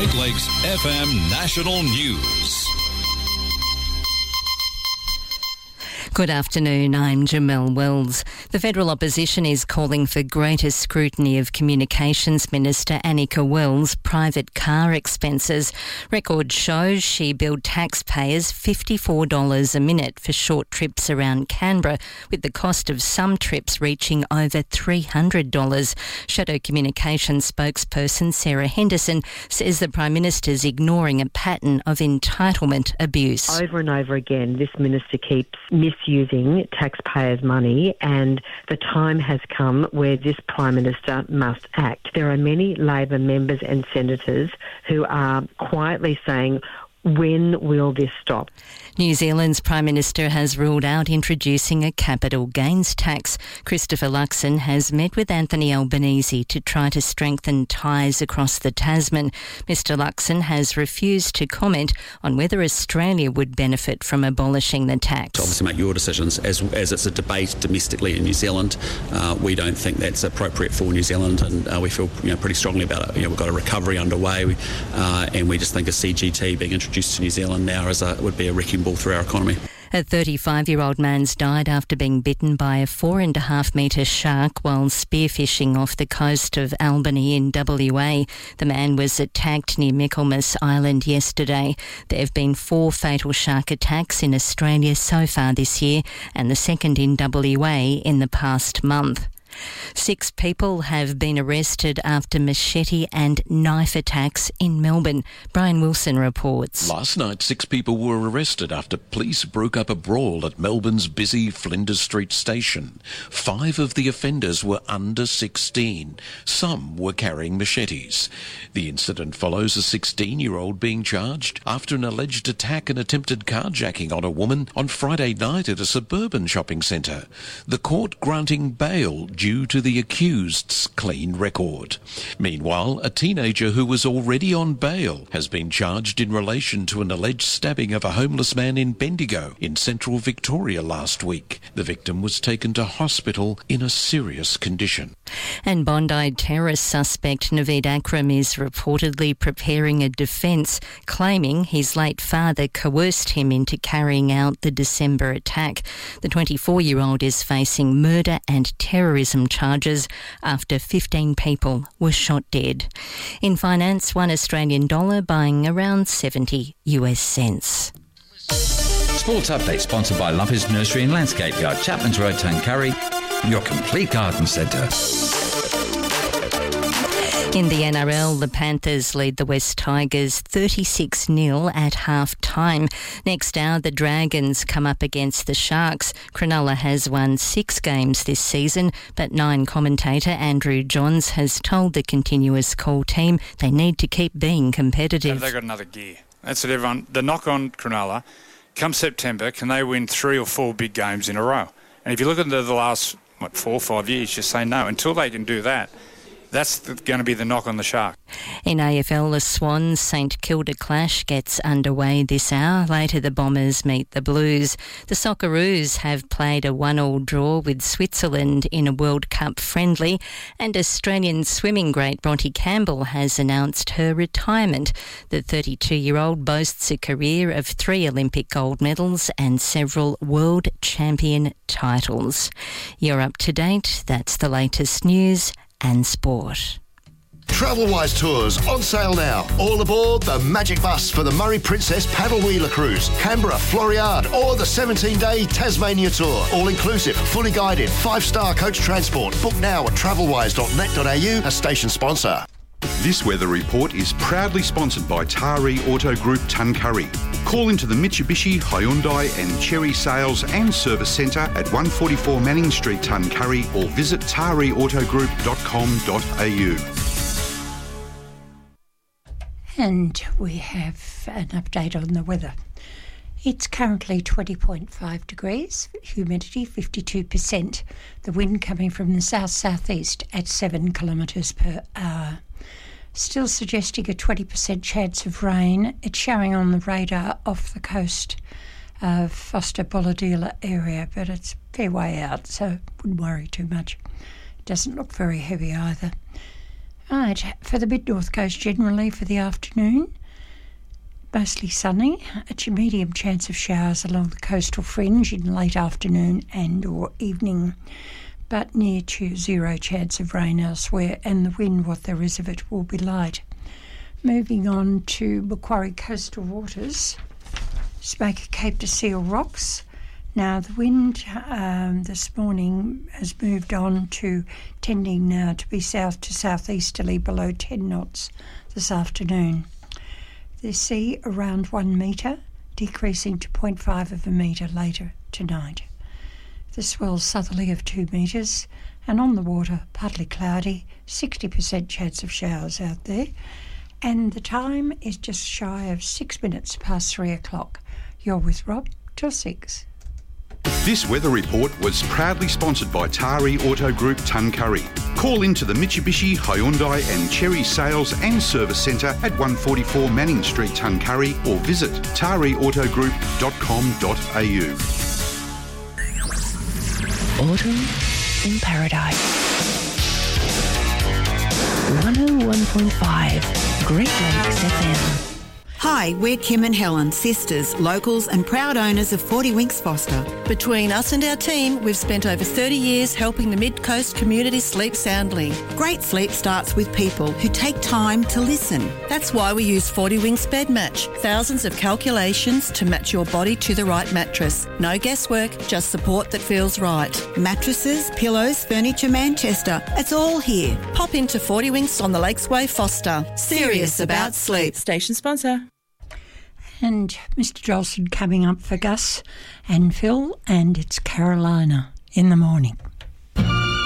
Great Lakes FM National News. Good afternoon, I'm Jamelle Wells. The federal opposition is calling for greater scrutiny of Communications Minister Anika Wells' private car expenses. Record shows she billed taxpayers $54 a minute for short trips around Canberra, with the cost of some trips reaching over $300. Shadow Communications spokesperson Sarah Henderson says the Prime Minister's ignoring a pattern of entitlement abuse. Over and over again, this minister keeps misusing taxpayers' money, and the time has come where this Prime Minister must act. There are many Labor members and senators who are quietly saying, when will this stop? New Zealand's Prime Minister has ruled out introducing a capital gains tax. Christopher Luxon has met with Anthony Albanese to try to strengthen ties across the Tasman. Mr Luxon has refused to comment on whether Australia would benefit from abolishing the tax. Obviously make your decisions. As it's a debate domestically in New Zealand, we don't think that's appropriate for New Zealand, and we feel pretty strongly about it. We've got a recovery underway, and we just think a CGT being introduced to New Zealand now would be a wrecking ball through our economy. A 35-year-old man's died after being bitten by a 4.5-metre shark while spearfishing off the coast of Albany in WA. The man was attacked near Michaelmas Island yesterday. There have been 4 fatal shark attacks in Australia so far this year, and the second in WA in the past month. 6 people have been arrested after machete and knife attacks in Melbourne. Brian Wilson reports. Last night, 6 people were arrested after police broke up a brawl at Melbourne's busy Flinders Street station. 5 of the offenders were under 16. Some were carrying machetes. The incident follows a 16-year-old being charged after an alleged attack and attempted carjacking on a woman on Friday night at a suburban shopping centre. The court granting bail due to the accused's clean record. Meanwhile, a teenager who was already on bail has been charged in relation to an alleged stabbing of a homeless man in Bendigo in central Victoria last week. The victim was taken to hospital in a serious condition. And Bondi terrorist suspect Naveed Akram is reportedly preparing a defence, claiming his late father coerced him into carrying out the December attack. The 24-year-old is facing murder and terrorism charges after 15 people were shot dead. In finance, $1 Australian buying around 70 US cents. Sports update sponsored by Lumpers Nursery and Landscape Yard, Chapman's Road, Tuncurry, your complete garden centre. In the NRL, the Panthers lead the West Tigers 36-0 at half-time. Next hour, the Dragons come up against the Sharks. Cronulla has won 6 games this season, but Nine commentator Andrew Johns has told the Continuous Call team they need to keep being competitive. Have they got another gear? That's what everyone... The knock on Cronulla, come September, can they win 3 or 4 big games in a row? And if you look at the last, 4 or 5 years, you say no. Until they can do that, that's going to be the knock on the Shark. In AFL, the Swans St Kilda clash gets underway this hour. Later, the Bombers meet the Blues. The Socceroos have played a 1-1 draw with Switzerland in a World Cup friendly, and Australian swimming great Bronte Campbell has announced her retirement. The 32-year-old boasts a career of 3 Olympic gold medals and several world champion titles. You're up to date. That's the latest news and sport. Travelwise Tours on sale now. All aboard the Magic Bus for the Murray Princess Paddle Wheeler Cruise, Canberra, Floriade, or the 17-day Tasmania Tour. All inclusive, fully guided, 5-star coach transport. Book now at travelwise.net.au, a station sponsor. This weather report is proudly sponsored by Taree Auto Group Tuncurry. Call into the Mitsubishi, Hyundai and Chery Sales and Service Centre at 144 Manning Street, Tuncurry, or visit tareeautogroup.com.au. And we have an update on the weather. It's currently 20.5 degrees, humidity 52%, the wind coming from the south-southeast at 7 kilometres per hour. Still suggesting a 20% chance of rain. It's showing on the radar off the coast of Foster-Bolladila area, but it's a fair way out, so wouldn't worry too much. It doesn't look very heavy either. Right, for the mid-north coast generally for the afternoon, mostly sunny, a medium chance of showers along the coastal fringe in late afternoon and or evening, but near to zero chance of rain elsewhere, and the wind, what there is of it, will be light. Moving on to Macquarie coastal waters, Smoker Cape to Seal Rocks. Now the wind this morning has moved on to tending now to be south to southeasterly below 10 knots this afternoon. The sea around 1 metre, decreasing to 0.5 of a metre later tonight. The swell southerly of 2 metres, and on the water partly cloudy, 60% chance of showers out there. And the time is just shy of 6 minutes past 3 o'clock. You're with Rob till 6. This weather report was proudly sponsored by Tari Auto Group Tuncurry. Call into the Mitsubishi, Hyundai and Cherry Sales and Service Centre at 144 Manning Street, Tuncurry, or visit tariautogroup.com.au. Autumn in Paradise. 101.5 Great Lakes FM. Hi, we're Kim and Helen, sisters, locals and proud owners of 40 Winks Foster. Between us and our team, we've spent over 30 years helping the Mid-Coast community sleep soundly. Great sleep starts with people who take time to listen. That's why we use 40 Winks Bed Match. Thousands of calculations to match your body to the right mattress. No guesswork, just support that feels right. Mattresses, pillows, furniture, Manchester. It's all here. Pop into 40 Winks on the Lakesway Foster. Serious about sleep. Station sponsor. And Mr. Jolson coming up for Gus and Phil, and it's Carolina in the morning.